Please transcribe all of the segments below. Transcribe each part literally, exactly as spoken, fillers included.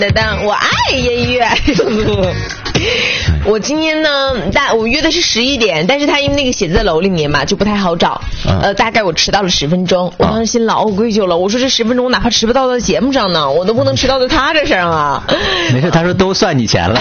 噔噔，我爱音乐。我今天呢，大我约的是十一点，但是他因为那个写字楼里面嘛，就不太好找。嗯、呃，大概我迟到了十分钟，我当时心老愧疚了。我说这十分钟，我哪怕迟不到到节目上呢，我都不能迟到到他这上啊。 没事，他说都算你钱了。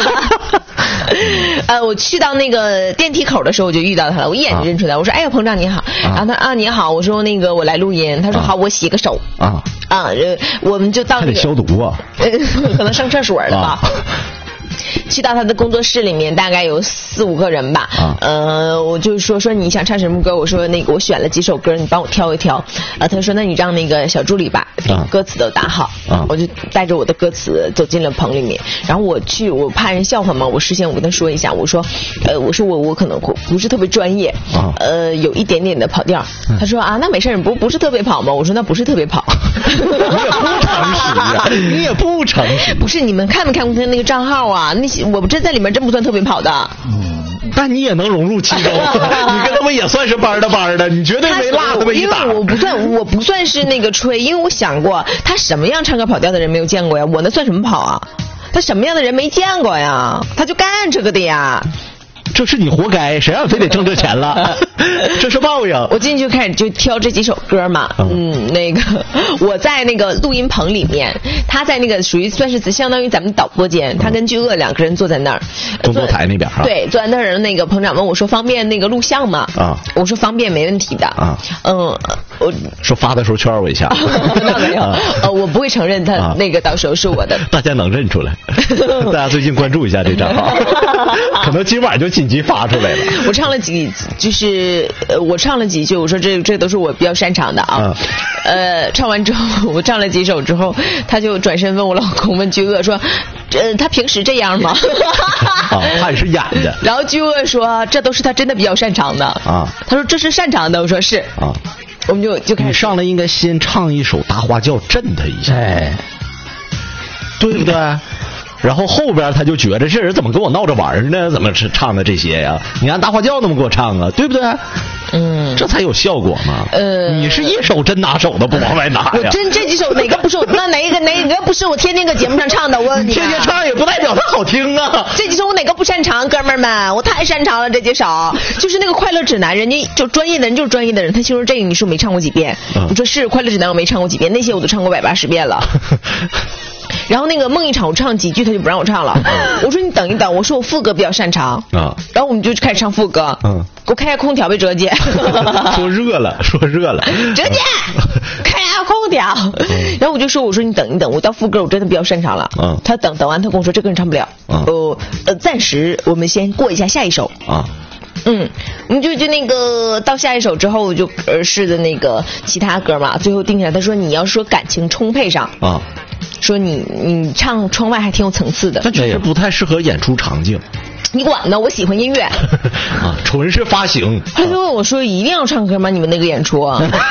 呃，我去到那个电梯口的时候，我就遇到他了，我一眼就认出来。我说：“哎呀，彭长你好。啊”然后他啊你好，我说那个我来录音。他说：“好，我洗个手。”啊啊，呃，我们就到那个还得消毒啊， 呃，可能上厕所了吧。啊去到他的工作室里面，大概有四五个人吧。啊、呃，我就说说你想唱什么歌？我说那个我选了几首歌，你帮我挑一挑。啊，他说那你让那个小助理把歌词都打好。啊，我就带着我的歌词走进了棚里面。然后我去，我怕人笑话嘛，我事先我跟他说一下，我说，呃，我说我我可能不是特别专业，啊、呃，有一点点的跑调。嗯、他说啊，那没事，不不是特别跑吗？我说那不是特别跑。 你也不诚实呀，你也不诚实。 不是你们看没看过他那个账号啊？那些我不真在里面真不算特别跑的。 嗯，但你也能融入其中，你跟他们也算是班的班的，你绝对没落他们一档。 因为我不算，我不算是那个吹，因为我想过他什么样唱歌跑调的人没有见过呀，我那算什么跑啊？他什么样的人没见过呀？他就干这个的呀。 这是你活该，谁让非得挣这钱了？这是报应。 我进去开始就挑这几首歌嘛，嗯，那个我在那个录音棚里面，他在那个属于算是相当于咱们导播间，他跟巨鳄两个人坐在那儿， 工作台那边啊。 对，坐在那儿，那个彭长问我说方便那个录像吗？啊，我说方便没问题的啊，嗯，我说发的时候圈我一下， 那没有，呃，我不会承认他那个到时候是我的， 大家能认出来，大家最近关注一下这账号，可能今晚就紧急发出来了。 我唱了几，就是呃，我唱了几句，我说这这都是我比较擅长的啊。呃，唱完之后，我唱了几首之后，他就转身问我老公，问巨鳄说，呃，他平时这样吗？ 啊，他也是演的。 然后巨鳄说，这都是他真的比较擅长的啊。他说这是擅长的，我说是啊。我们就就开始。 你上来应该先唱一首《大花轿》震他一下，哎，对不对？然后后边他就觉得这人怎么跟我闹着玩呢？怎么唱的这些呀？你按大花轿那么给我唱啊，对不对？嗯，这才有效果嘛。呃，你是一手真拿手的，不往外拿呀。 我真这几首哪个不是我？那哪一个哪个不是我天天搁节目上唱的？我你天天唱也不代表它好听啊。 这几首我哪个不擅长，哥们儿们，我太擅长了这几首。就是那个快乐指南，人家就专业的人就是专业的人，他听说这个你说没唱过几遍？嗯、你说是快乐指南我没唱过几遍，那些我都唱过百八十遍了。然后那个梦一场我唱几句他就不让我唱了，我说你等一等，我说我副歌比较擅长啊，然后我们就开始唱副歌，嗯，给我开下空调呗，哲姐， 说热了，说热了， 哲姐，开下空调，然后我就说我说你等一等，我到副歌我真的比较擅长了，嗯，他等等完他跟我说这个人唱不了，呃呃暂时我们先过一下下一首啊。嗯，我们就就那个到下一首之后，我就呃试的那个其他歌嘛，最后定下来，他说你要说感情充沛上啊，说你你唱窗外还挺有层次的， 但确实不太适合演出场景。 你管呢？我喜欢音乐啊，纯是发行。 他就问我说一定要唱歌吗？你们那个演出？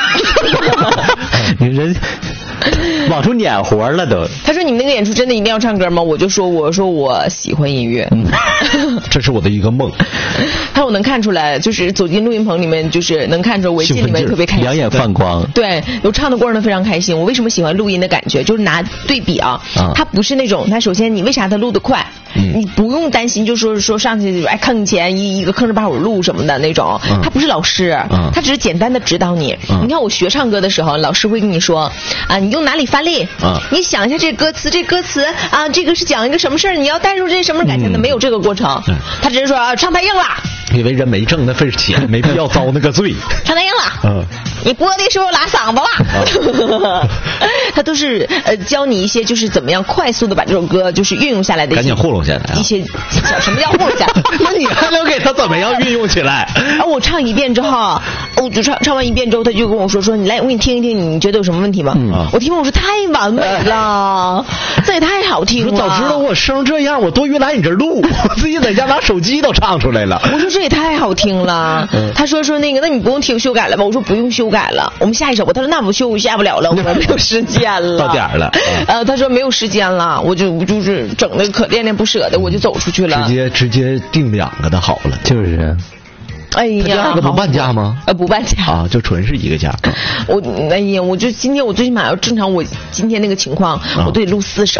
你人往出撵活了都。 他说你们那个演出真的一定要唱歌吗？我就说我说我喜欢音乐，嗯、 这是我的一个梦。 他说我能看出来，就是走进录音棚里面，就是能看出我心里面特别开心， 两眼放光。 对，我唱的过程都非常开心。我为什么喜欢录音的感觉？就是拿对比啊，啊他不是那种，他首先你为啥他录得快？嗯、你不用担心，就说说上去哎坑钱一一个吭哧把手录什么的那种，嗯、他不是老师，嗯、他只是简单的指导你。嗯、你看我学唱歌的时候，老师会跟你说啊，你用哪里发力？嗯、你想一下这歌词，这歌词啊，这个是讲一个什么事儿，你要带入这什么感情的，嗯、没有这个过程，嗯、他只是说啊，唱太硬了。 因为人没挣那份钱，没必要遭那个罪。 唱太硬了，嗯，你播的时候拉嗓子了。啊、他都是呃教你一些就是怎么样快速的把这首歌就是运用下来的一些， 赶紧糊弄下来、啊、 一些技巧。什么叫糊弄下来？ 那你还能给他怎么样运用起来？ 啊，我唱一遍之后，我就唱唱完一遍之后，他就跟我说说你来，我给你听一听，你觉得有什么问题吗？嗯啊、我听完我说太完美了，这也太好听了。 早知道我声这样，我多余来你这录，我自己在家拿手机都唱出来了。 我说这也太好听了。嗯、他说说那个，那你不用听修改了吧？我说不用修改了，我们下一首吧。他说那不修下不了了，我说没有时间了， 到点了。 嗯、呃，他说没有时间了，我就就是整的可恋恋不舍的，我就走出去了。 直接直接订两个的好了，就是。 哎呀， 第二个不半价吗？ 呃，不半价啊，就纯是一个价。 我哎呀，我就今天我最起码要正常，我今天那个情况，啊、我得录四首。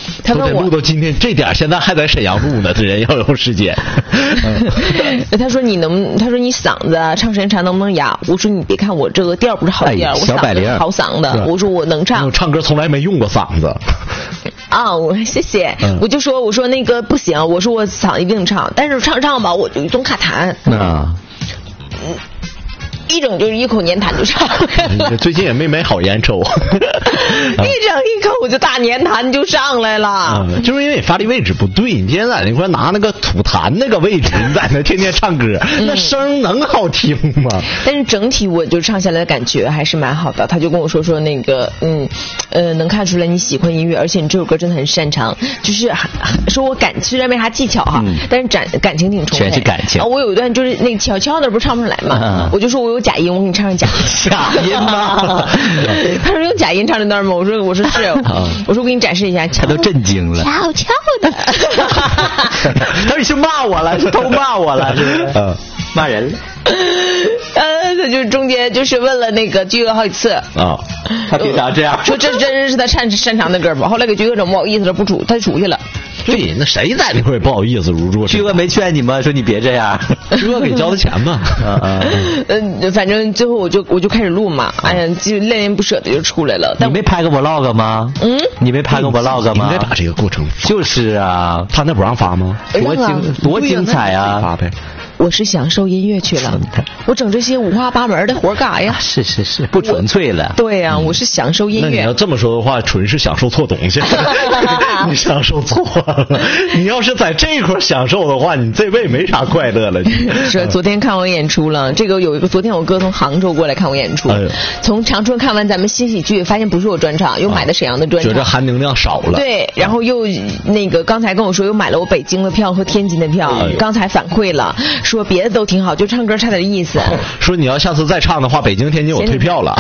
他问我录到今天这点，现在还在沈阳录呢，这人要有时间。 他说你能，他说你嗓子唱时间长能不能哑？我说你别看我这个调不是好调， 哎、 我嗓子好嗓的。我说我能唱， 我唱歌从来没用过嗓子。 啊，我谢谢，嗯、我就说我说那个不行，我说我嗓子一定唱，但是唱唱吧，我就总卡痰。 啊， 嗯。一整就是一口粘痰就上来了， 最近也没买好烟抽， 一整一口就大粘痰就上来了、 嗯，就是因为你发力位置不对，你今天在那块拿那个吐痰那个位置，你在那天天唱歌，嗯、那声能好听吗？ 但是整体我就唱下来的感觉还是蛮好的。他就跟我说说那个嗯呃能看出来你喜欢音乐，而且你这首歌真的很擅长，就是说我感虽然没啥技巧哈，嗯、但是感感情挺充沛， 全是感情。 啊，我有一段就是那悄悄的不是唱不出来嘛，嗯、我就说我有假音，我给你唱上假假音吗？ 他说用假音唱这段吗？我说我说是，我说我给你展示一下。 他都震惊了， 悄悄的。 他是骂我了，是偷骂我了，是不是？嗯，骂人了。 呃，他就中间就是问了那个居哥好几次啊， 他平常这样说，这真是他擅擅长的歌吧？后来给居哥整不好意思了，不出，他出去了。 对，那谁在那块不好意思入住？ 居哥没劝你吗？说你别这样， 居哥给交的钱嘛。 嗯，反正最后我就我就开始录嘛，哎呀，就恋恋不舍的就出来了。 你没拍个 vlog 吗？嗯，你没拍个 vlog 吗？ 应该把这个过程就是啊， 他那不让发吗？ 多精多精彩啊！ 发呗。 我是享受音乐去了，我整这些五花八门的活干啥呀？ 是是是，不纯粹了。 对呀、啊，我是享受音乐。 那你要这么说的话，纯是享受错东西。你享受错了。你要是在这块享受的话，你这辈没啥快乐了。 是昨天看我演出了，这个有一个昨天我哥从杭州过来看我演出，哎、从长春看完咱们新喜剧，发现不是我专场，又买的沈阳的专场， 觉得含能量少了。 对，然后又那个刚才跟我说又买了我北京的票和天津的票，哎、刚才反馈了。说别的都挺好，就唱歌差点意思。 哦、说你要下次再唱的话，北京、天津我退票了。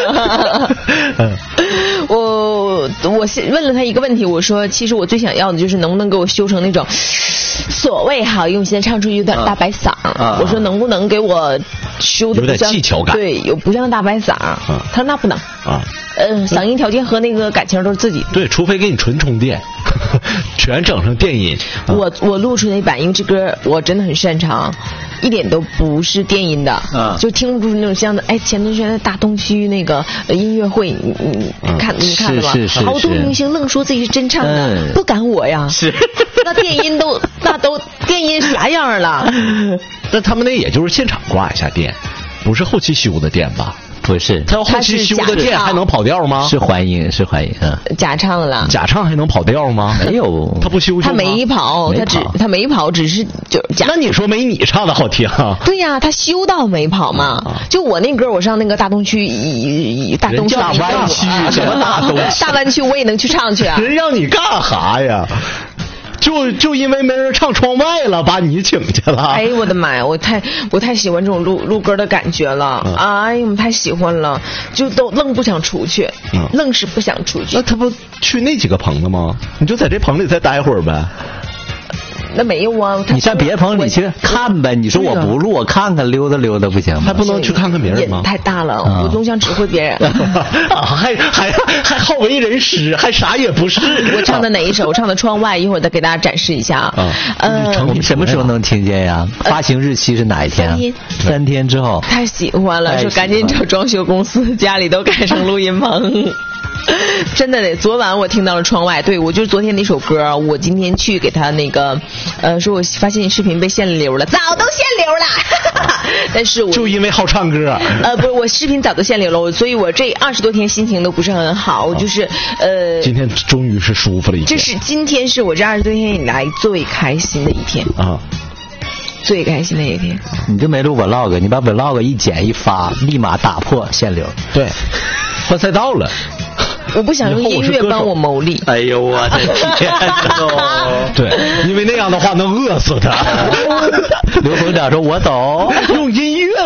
我我问了他一个问题，我说其实我最想要的就是能不能给我修成那种所谓哈，用现在唱出去有点大白嗓。啊、我说能不能给我修的有点技巧感？ 对，有不像大白嗓。啊、他说那不能。啊。嗯，嗓音条件和那个感情都是自己。 对，除非给你纯充电，全整成电音。 啊、我我录出那版，因为这歌我真的很擅长，一点都不是电音的，啊、就听不出那种像的。哎，前段时间在大东区那个音乐会，你你看、嗯、你看了吗？ 是是是好多明星愣说自己是真唱的，嗯、不敢我呀。 是， 那电音都那都电音啥样了？ 那他们那也就是现场挂一下电，不是后期修的电吧？ 不是， 他要后期修的电还能跑调吗？ 是环音，是环音，嗯。 假唱了， 假唱还能跑调吗？ 没有， 他不修他没跑，他只他没跑，只是就假。 那你说没你唱的好听？ 对呀，他修到没跑嘛。就我那歌，我上那个大东区，大东区大湾区什么大东区？ 大湾区我也能去唱去啊。 人让你干啥呀？就就因为没人唱窗外了，把你请去了。 哎呦我的妈呀，我太我太喜欢这种录录歌的感觉了，嗯、哎呦我太喜欢了，就都愣不想出去，嗯、愣是不想出去。 那他不去那几个棚子吗？你就在这棚里再待会儿呗。 那没有啊， 你上别棚里去看呗。你说我不录，我看看溜达溜达不行吗？ 还不能去看看别人吗？ 太大了，我总想指挥别人。 啊、还还还好为人师，还啥也不是。 我唱的哪一首？唱的窗外，一会儿再给大家展示一下啊。 呃，我们什么时候能听见呀？发行日期是哪一天？ 三天。 三天之后。 太喜欢了，说赶紧找装修公司，家里都改成录音棚。真的得，昨晚我听到了窗外，对我就是昨天那首歌，我今天去给他那个，呃，说我发现你视频被限流了，早都限流了，但是我就因为好唱歌， 呃，不是我视频早都限流了，所以我这二十多天心情都不是很好，我就是呃， 今天终于是舒服了一天， 这是今天是我这二十多天以来最开心的一天啊。最开心的一天， 你就没录 vlog， 你把 vlog 一剪一发，立马打破限流。 对，换赛道了。 我不想用音乐帮我谋利。 哎呦我的天哦！ 对，因为那样的话能饿死他。 刘总长说：“我走。” 用音乐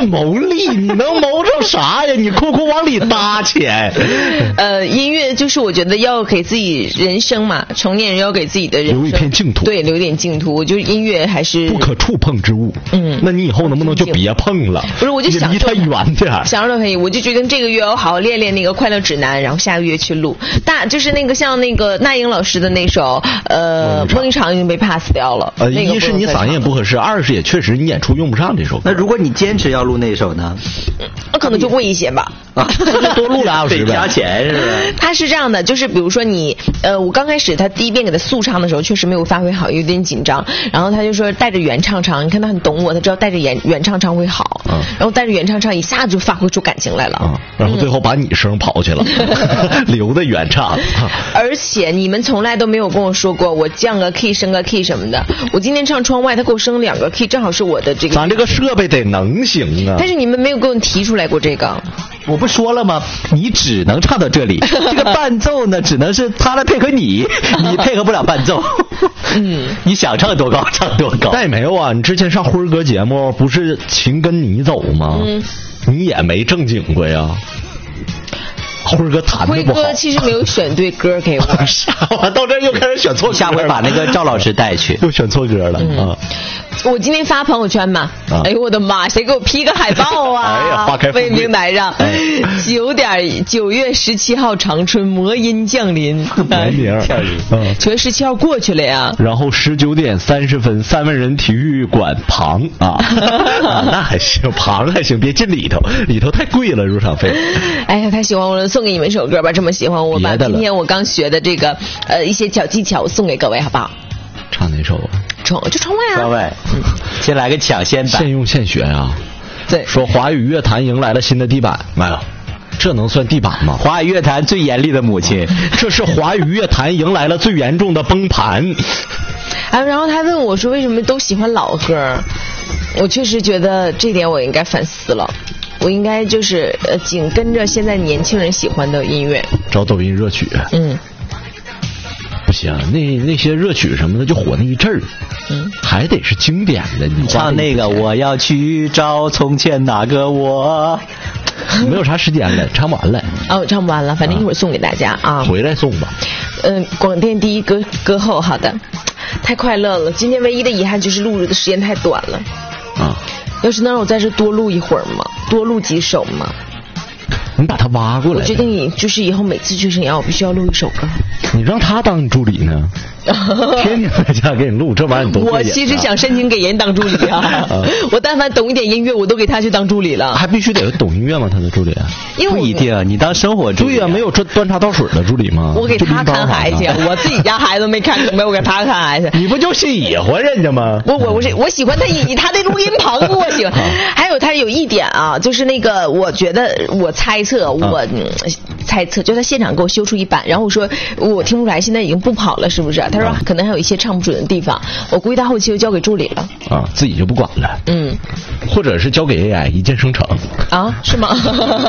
干谋利，你能谋成啥呀？你哭哭往里搭钱。 呃，音乐就是我觉得要给自己人生嘛，成年人要给自己的人生留一片净土， 对，留一点净土。我觉得音乐还是不可触碰之物。嗯，那你以后能不能就别碰了？ 不是，我就想离它远点， 想着可以。我就决定这个月要好好练练那个快乐指南，然后下个月去录。大就是那个像那个那英老师的那首呃梦一场已经被 pass 掉了。 呃，一是你嗓音也不合适，二是也确实你演出用不上这首歌。 那如果你坚持要录那首呢？ 那可能就贵一些吧。 啊，多录俩小时呗， 加钱是不是？ 他是这样的，就是比如说你呃，我刚开始他第一遍给他速唱的时候，确实没有发挥好，有点紧张。然后他就说带着原唱唱，你看他很懂我，他知道带着原原唱唱会好。嗯。然后带着原唱唱，一下子就发挥出感情来了。 啊。然后最后把你声跑去了，嗯、留的原唱。 而且你们从来都没有跟我说过我降个 key 升个 key 什么的。我今天唱窗外，他给我升两个 key， 正好是我的这个。 咱这个设备得能行啊。 但是你们没有给我提出来过这个。 我不说了吗？你只能唱到这里，这个伴奏呢，只能是他来配合你，你配合不了伴奏。嗯，你想唱多高唱多高。 但也没有啊，你之前上辉哥节目不是情跟你走吗？嗯，你也没正经过呀。辉哥弹的不好。辉哥其实没有选对歌给我。 啥玩意到这又开始选错歌了。 下回把那个赵老师带去。 又选错歌了、嗯、啊。 我今天发朋友圈嘛，啊、哎呦我的妈，谁给我 P 个海报啊？ 哎呀，花开未名台上，九点九月十七号长春魔音降临， 魔名， 嗯，九月十七号过去了呀。 然后十九点三十分，三万人体育馆旁啊，啊那还行，旁还行，别进里头，里头太贵了入场费。 哎呀，太喜欢我了，送给你们一首歌吧，这么喜欢我把今天我刚学的这个呃一些小技巧送给各位，好不好？ 唱哪首啊？ 窗就窗外啊， 窗外，嗯，先来个抢先版， 现用现学啊。 对， 说华语乐坛迎来了新的地板，没有，这能算地板吗？ 华语乐坛最严厉的母亲， 这是华语乐坛迎来了最严重的崩盘。 啊，然后他问我说为什么都喜欢老歌，我确实觉得这点我应该反思了。我应该就是呃紧跟着现在年轻人喜欢的音乐， 找抖音热曲。嗯。不行，那那些热曲什么的就火那一阵儿，嗯，还得是经典的。你唱那个我要去找从前那个我， 没有啥时间了，唱不完了。 哦，我唱不完了，反正一会儿送给大家啊。 回来送吧。 嗯，广电第一歌歌后，好的，太快乐了。今天唯一的遗憾就是录制的时间太短了。啊，要是能让我在这多录一会儿嘛，多录几首嘛。 你把他挖过来。 我决定你就是以后每次去沈阳，我必须要录一首歌。 你让他当你助理呢？天天在家给你录这玩意儿，你都、啊、 我其实想申请给人当助理啊！啊我但凡懂一点音乐，我都给他去当助理了。 还必须得懂音乐吗？他的助理？ 因为不一定，你当生活助理、啊。 对呀、啊，没有这端茶倒水的助理吗？ 我给他看孩子，我自己家孩子没看明白，我给他看孩子。 你不就喜欢人家吗？ 我我我是我喜欢他以他的录音棚，我喜欢。还有他有一点啊，就是那个，我觉得我猜测，我、啊嗯、猜测，就他现场给我修出一版，然后我说我听不出来，现在已经不跑了，是不是？他说、啊、可能还有一些唱不准的地方，我估计他后期就交给助理了。 啊，自己就不管了。嗯，或者是交给 A I 一键生成。 啊，是吗？